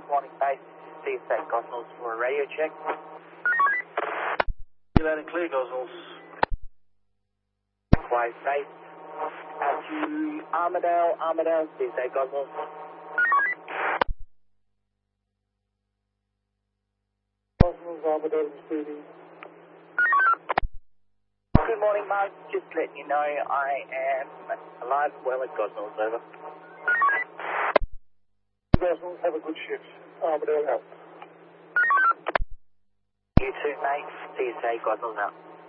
Good morning, base. See you safe, Gosnells, for a radio check. You loud and clear, Gosnells. Quiet base. Out to Armidale, see you safe, Gosnells. Gosnells, Armidale, speeding. Good morning, Mark. Just letting you know I am alive and well at Gosnells, over. Gosnells, have a good shift. Armidale out. You too, mate. See you safe, Gosnells out.